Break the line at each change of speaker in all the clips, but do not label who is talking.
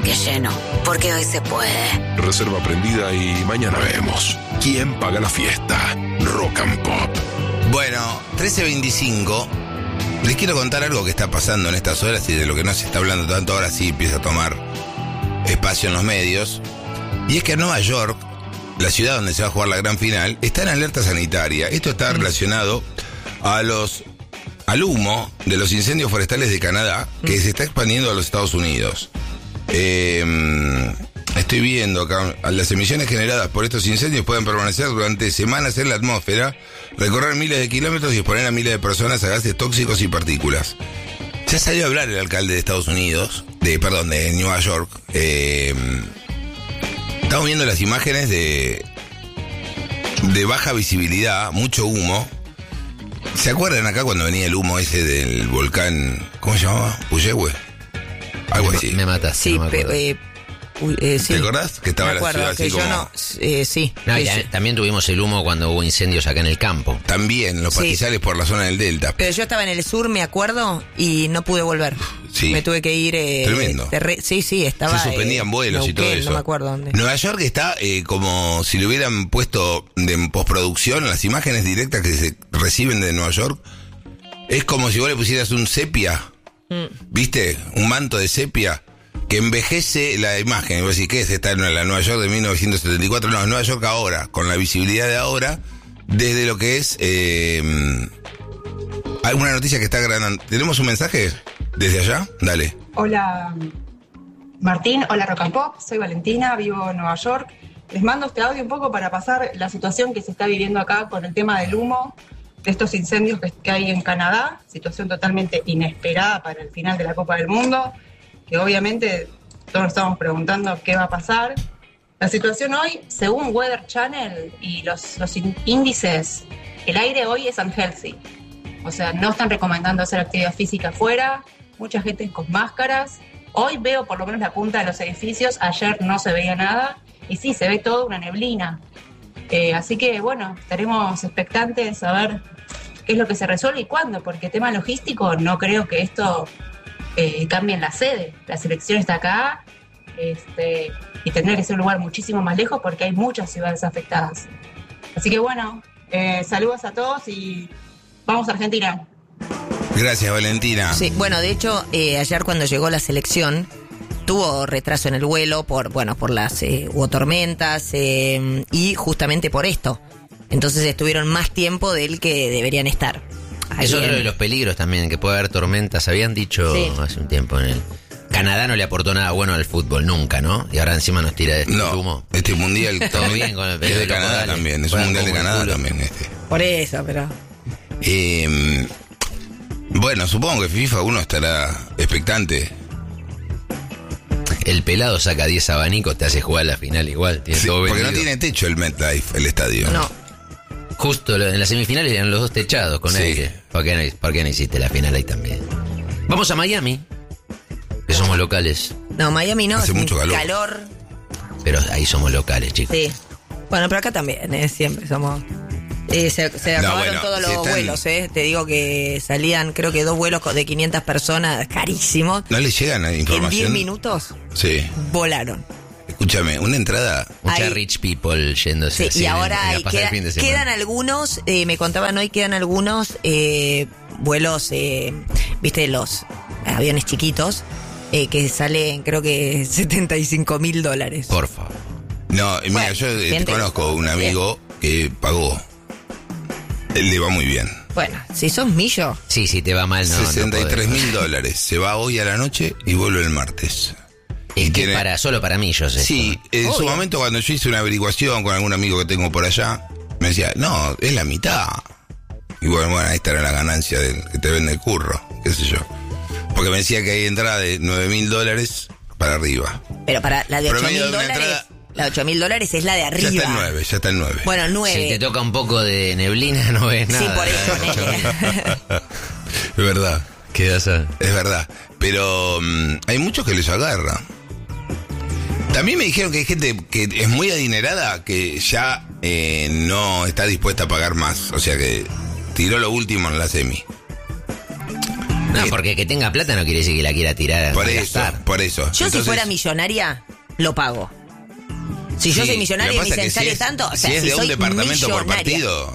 tanque lleno, porque hoy se puede.
Reserva prendida y mañana vemos quién paga la fiesta. Rock and Pop.
Bueno, 13:25. Les quiero contar algo que está pasando en estas horas y de lo que no se está hablando tanto ahora sí empieza a tomar espacio en los medios. Y es que en Nueva York, la ciudad donde se va a jugar la gran final, está en alerta sanitaria. Esto está relacionado al humo de los incendios forestales de Canadá, que se está expandiendo a los Estados Unidos. Estoy viendo acá, las emisiones generadas por estos incendios pueden permanecer durante semanas en la atmósfera, recorrer miles de kilómetros y exponer a miles de personas a gases tóxicos y partículas. Ya salió a hablar el alcalde de Estados Unidos, de Nueva York. Estamos viendo las imágenes de baja visibilidad, mucho humo. ¿Se acuerdan acá cuando venía el humo ese del volcán, ¿cómo se llamaba? Puyehue. Algo así.
Me matas.
Sí,
sí. ¿Te acordás? Que estaba
me acuerdo,
la ciudad así
que
como...
yo no, sí.
No,
Sí.
también tuvimos el humo cuando hubo incendios acá en el campo.
También, los pastizales por la zona del Delta.
Pero yo estaba en el sur, me acuerdo, y no pude volver.
Sí.
Me tuve que ir...
Tremendo.
Sí, estaba...
Se suspendían vuelos y todo eso.
No me acuerdo dónde.
Nueva York está como si le hubieran puesto en postproducción las imágenes directas que se reciben de Nueva York. Es como si vos le pusieras un sepia, ¿viste? Un manto de sepia que envejece la imagen. Y vos decís, ¿qué es esta en la Nueva York de 1974? No, es Nueva York ahora, con la visibilidad de ahora, desde lo que es... ¿Alguna noticia que está agregando? ¿Tenemos un mensaje desde allá? Dale.
Hola Martín, hola Rock and Pop, soy Valentina, vivo en Nueva York. Les mando este audio un poco para pasar la situación que se está viviendo acá con el tema del humo, de estos incendios que hay en Canadá, situación totalmente inesperada para el final de la Copa del Mundo, que obviamente todos nos estamos preguntando qué va a pasar. La situación hoy, según Weather Channel y los índices, el aire hoy es unhealthy. O sea, no están recomendando hacer actividad física afuera, mucha gente con máscaras. Hoy veo por lo menos la punta de los edificios, ayer no se veía nada, y sí, se ve toda una neblina. Así que, bueno, estaremos expectantes a ver qué es lo que se resuelve y cuándo, porque tema logístico no creo que esto cambie en la sede. La selección está acá y tendría que ser un lugar muchísimo más lejos porque hay muchas ciudades afectadas. Así que, bueno, saludos a todos y vamos a Argentina.
Gracias, Valentina.
Sí, bueno, de hecho, ayer cuando llegó la selección, tuvo retraso en el vuelo por las hubo tormentas y justamente por esto. Entonces estuvieron más tiempo del que deberían estar.
Es otro de los peligros también, que puede haber tormentas. Habían dicho hace un tiempo en el... Canadá no le aportó nada bueno al fútbol nunca, ¿no? Y ahora encima nos tira de humo.
Este mundial
todo bien con el
es de Canadá también. Es un mundial de Canadá también.
Por eso, pero...
Bueno, supongo que FIFA uno estará expectante.
El pelado saca 10 abanicos, te hace jugar la final igual. Tiene
Sí,
todo
porque
vendido.
no tiene techo el MetLife, el estadio.
No.
Justo en las semifinales eran los dos techados con aire. ¿Por qué no hiciste la final ahí también? Vamos a Miami, que somos locales.
No, Miami no,
hace mucho
calor.
Pero ahí somos locales, chicos.
Sí. Bueno, pero acá también, siempre somos... se acabaron todos los vuelos, Te digo que salían, creo que 2 vuelos de 500 personas, carísimos.
¿No les llegan a información?
En 10 minutos
Sí.
volaron.
Escúchame, una entrada...
Mucha rich people yéndose
Sí,
así,
y ahora
a pasar el fin de semana.
quedan algunos, me contaban hoy, quedan algunos vuelos, viste, los aviones chiquitos, que salen creo que $75,000.
Por favor.
No, mira,
Bueno,
yo
gente,
conozco un amigo que pagó. Él le va muy bien.
Bueno, si sos millo.
Sí, si te va mal, no.
$63,000. Se va hoy a la noche y vuelve el martes.
Y que solo para mí, yo sé.
Sí, en su momento cuando yo hice una averiguación con algún amigo que tengo por allá, me decía, no, es la mitad. Y bueno, ahí estará la ganancia del que te vende el curro, qué sé yo. Porque me decía que hay entrada de $9,000 para arriba.
Pero para la de
Promedio de una
$8,000,
entrada...
la de $8,000 es la de arriba.
Ya está el 9.
Bueno, 9.
Si te toca un poco de neblina, no ves nada.
Sí, por eso, nene.
Es verdad.
Quedas a...
Es verdad. Pero hay muchos que les agarra. También me dijeron que hay gente que es muy adinerada que ya no está dispuesta a pagar más. O sea que tiró lo último en la semi.
No, porque que tenga plata no quiere decir que la quiera tirar.
Por eso.
Yo
Entonces,
si fuera millonaria, lo pago. Si yo soy millonaria y me dicen sale tanto, o sea,
si es de un
soy
departamento por
millonaria.
partido,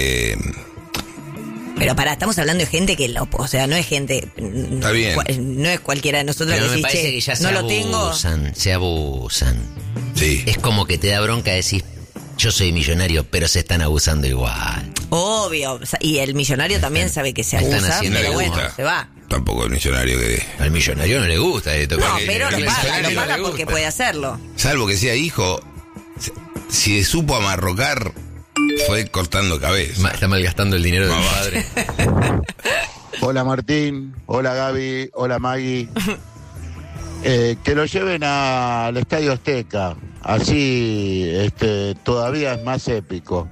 Pero estamos hablando de gente que o sea, no es gente.
Está bien.
No es cualquiera de nosotros
Pero
que
me
dice,
parece que ya
no lo tengo.
se abusan.
Sí.
Es como que te da bronca decir, yo soy millonario, pero se están abusando igual.
Obvio. Y el millonario también sabe que se
Están
abusa,
haciendo
pero
le
bueno,
gusta.
se va.
Tampoco el millonario que...
Al millonario no le gusta.
No, pero lo paga porque puede hacerlo.
Salvo que sea hijo, si supo amarrocar, fue cortando cabeza.
Está malgastando el dinero del padre.
Hola Martín, hola Gaby, hola Maggie. Que lo lleven al Estadio Azteca, así todavía es más épico.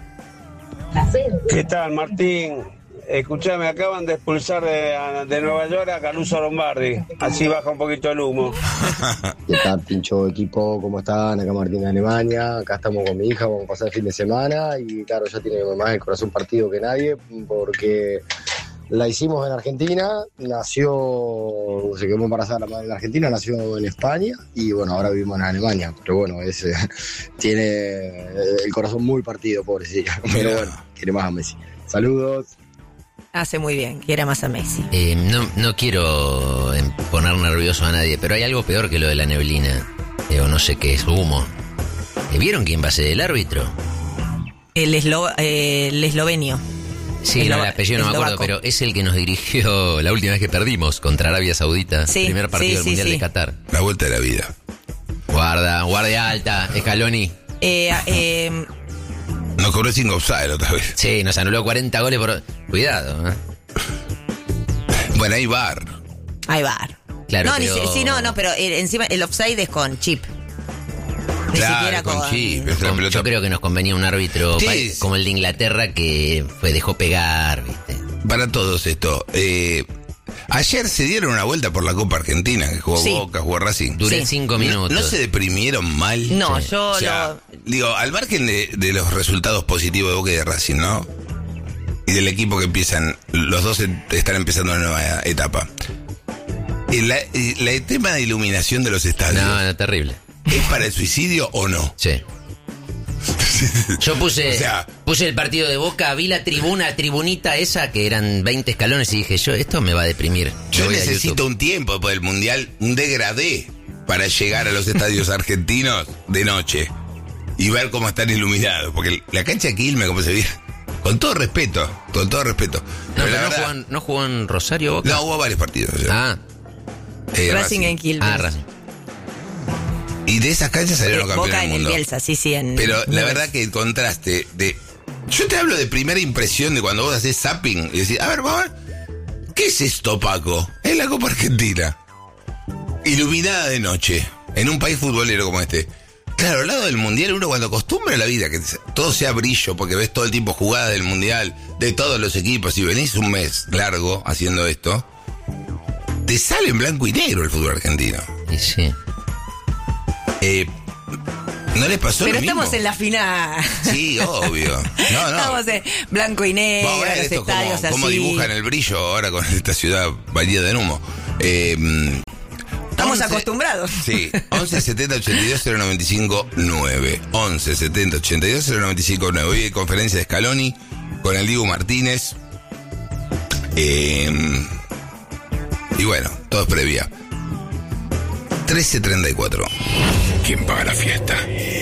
¿Qué tal, Martín? Escuchame, acaban de expulsar de Nueva York a Caruso Lombardi. Así baja un poquito el humo.
¿Qué tal, pincho equipo? ¿Cómo están? Acá Martín de Alemania. Acá estamos con mi hija, vamos a pasar el fin de semana. Y claro, ella tiene más el corazón partido que nadie, porque la hicimos en Argentina, se quedó embarazada la madre en Argentina, nació en España y bueno, ahora vivimos en Alemania. Pero bueno, tiene el corazón muy partido, pobrecilla. Pero bueno, quiere más a Messi. Saludos.
Hace muy bien, quiere más a Messi.
No quiero poner nervioso a nadie, pero hay algo peor que lo de la neblina. O no sé qué es, humo. ¿Vieron quién va a ser el árbitro?
El eslovenio.
Sí, el apellido no me acuerdo, pero es el que nos dirigió la última vez que perdimos contra Arabia Saudita.
Sí,
primer partido del Mundial de Qatar.
La vuelta de la vida.
Guardia alta, Scaloni.
Nos cobró 5 offside otra vez.
Sí, nos anuló 40 goles por... Cuidado, ¿eh?
Bueno, hay VAR.
Hay VAR.
Claro,
pero... pero encima el offside es con chip. Ni
Claro,
siquiera con
chip.
Yo creo que nos convenía un árbitro
Sí.
como el de Inglaterra que dejó pegar, ¿viste?
Para todos esto, ayer se dieron una vuelta por la Copa Argentina, que jugó Boca, jugó Racing.
Duré 5 minutos.
¿No se deprimieron mal?
No,
Sí.
yo
O sea, digo, al margen de los resultados positivos de Boca y de Racing, ¿no? Y del equipo que empiezan, los dos están empezando una nueva etapa. El tema de iluminación de los estadios,
No, terrible.
¿es para el suicidio o no?
Sí. Yo puse,
O sea,
puse el partido de Boca, vi la tribunita esa, que eran 20 escalones, y dije, esto me va a deprimir.
Yo
Me voy a
necesito
YouTube.
un tiempo después del Mundial, un degradé, para llegar a los estadios argentinos de noche y ver cómo están iluminados. Porque la cancha de Quilmes, como se ve, con todo respeto.
No,
Pero
pero
la verdad,
no jugó en Rosario, Boca.
no, hubo varios partidos. O sea,
Racing en Quilmes.
Racing.
Y de esas canchas salieron campeones
Boca
del
en el
mundo.
Bielsa, sí.
Pero la verdad que el contraste de... Yo te hablo de primera impresión de cuando vos haces zapping y decís, a ver, ¿qué es esto, Paco? Es la Copa Argentina. Iluminada de noche, en un país futbolero como este. Claro, al lado del Mundial, uno cuando acostumbra a la vida, que todo sea brillo, porque ves todo el tiempo jugadas del Mundial, de todos los equipos, y venís un mes largo haciendo esto, te sale en blanco y negro el fútbol argentino.
Y sí.
¿No les pasó
Pero
lo mismo?
estamos en la final.
Sí, obvio. No.
Estamos en blanco y negro,
Vamos a ver
los
esto
estadios así.
cómo dibujan el brillo ahora con esta ciudad bañada en humo.
Estamos acostumbrados.
Sí, 11 70 82 095 9. 11 70 82 095 9. Hoy hay conferencia de Scaloni con el Dibu Martínez. Y bueno, todo es previa. 13:34.
¿Quién paga la fiesta?